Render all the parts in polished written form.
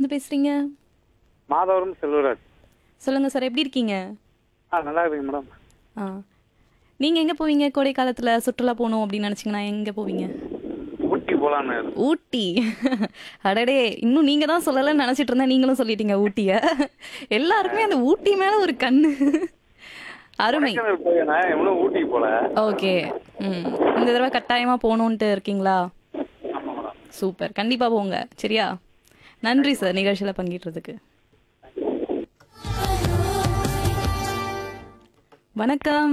எங்கேருந்து பேசுறீங்க? மாதவரம் செல்வராஜ். சொல்லுங்க சார், எப்படி இருக்கீங்க? நல்லா இருக்குங்க மேடம். ஆ. நீங்க எங்க போவீங்க? கோடை காலத்துல சுற்றுலா போகணும் அப்படின்னு நினைச்சீங்கன்னா எங்க போவீங்க? ஊட்டி போலான்னு. ஊட்டி. அடடே, இன்னும் நீங்க தான் சொல்லலன்னு நினைச்சிட்டு இருந்தேன், நீங்களும் சொல்லிட்டீங்க ஊட்டிய. எல்லாருக்குமே அந்த ஊட்டி மேல ஒரு கண்ணு. அருமை. கொடைக்கானல் போயிருந்தேன், இன்னும் ஊட்டிக்கு போல. ஓகே. இந்த தடவை கட்டாயமா போகணுன்ட்டு இருக்கீங்களா? ஆமா மேடம். சூப்பர், கண்டிப்பா போங்க. சரியா? நன்றி சார் நிகழ்ச்சியில பங்கேற்றதுக்கு. வணக்கம்.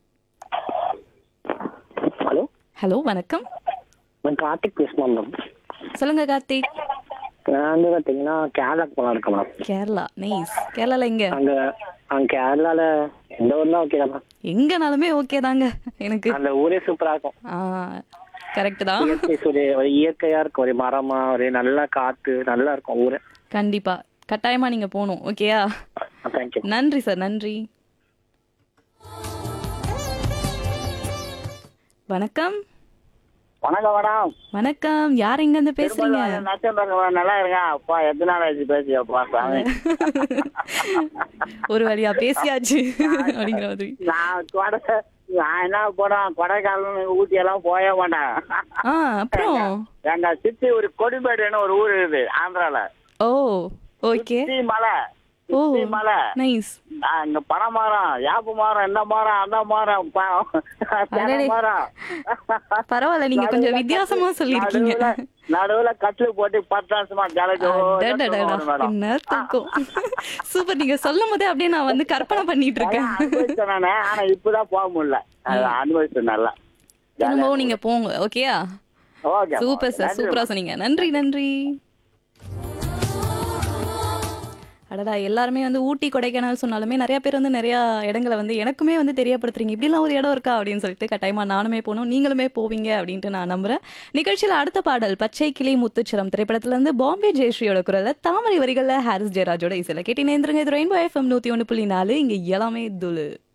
ஹலோ ஹலோ, வணக்கம். நான் கார்த்திக் பேசுகிறேன் மேடம். சொல்லுங்க கார்த்திக். நான் வந்து பார்த்தீங்கன்னா கேரளாக்கு போகலாம் இருக்கேன் மேடம். கேரளா, நைஸ். கேரளால எங்க? அங்கே கேரளாவில் எந்த ஊர்னா ஓகே தான் மேடம். எங்கனாலுமே ஓகே தாங்க எனக்கு. அந்த ஊரே சூப்பராக இருக்கும். கரெக்ட் தான். ஒரு இயற்கையாக இருக்கும், ஒரு மரமா, ஒரு நல்ல காற்று, நல்லா இருக்கும் ஊரே. கண்டிப்பா கட்டாயமா நீங்க போகணும். ஓகேயா? தேங்க்யூ. நன்றி சார், நன்றி. வணக்கம் வணக்கம். மேடம். வணக்கம், யார் எங்க இருந்து பேசுறீங்க? நல்லா இருங்க. அப்பா எத்தனை நாள் ஆச்சு பேசியப்பா சாமி. ஒரு வழியா பேசியாச்சு அப்படிங்கிற மாதிரி. நான் என்ன போனேன், கொடைக்கானல் ஊட்டி எல்லாம் போய மாட்டேன். அப்புறம் எங்க சித்தி ஒரு கொடிமேடுன்னு ஒரு ஊர் இருக்குது ஆந்திரால. ஓ, ஓகே. மலை ஓ, மலை நைஸ். அங்க பனை மரம், யாப்பு மரம், இந்த மரம், அந்த மரம், தென்னை மரம். பரவாயில்ல, நீங்க கொஞ்சம் வித்தியாசமா சொல்லிருக்கீங்க. நடுவுல கட்டில் போட்டு 10 வருஷமா என்ன தூக்கம். சூப்பர், நீங்க சொல்லும் போதே அப்படியே நான் வந்து கற்பனை பண்ணிட்டு இருக்கேன். அனுபவிச்சேன் நானு. ஆனா இப்பதான் போக முடியல. அனுபவிச்சேன் நல்லா. திரும்பவும் நீங்க போங்க. ஓகேயா? ஓகே. சூப்பர் சார், சூப்பரா சொன்னீங்க. நன்றி, நன்றி. அடடா, எல்லாருமே வந்து ஊட்டி கொடைக்கானல் சொன்னாலுமே நிறைய பேர் வந்து நிறைய இடங்களை வந்து எனக்குமே வந்து தெரியப்படுத்துறீங்க. இப்படிலாம் ஒரு இடம் இருக்கா அப்படின்னு சொல்லிட்டு கட்டாயமா நானுமே போகணும், நீங்களுமே போவீங்க அப்படின்ட்டு நான் நம்புறேன். நிகழ்ச்சியில் அடுத்த பாடல் பச்சை கிளி முத்துச்சிரம் திரைப்படத்துல இருந்து பாம்பே ஜெயஸ்ரீயோட குரல்ல தாமரை வரிகள்ல ஹாரிஸ் ஜெயராஜோட இசையில கேட்டி நேந்திரங்க. இது ரெயின்போ FM 101.4. இங்க எல்லாமே துளு.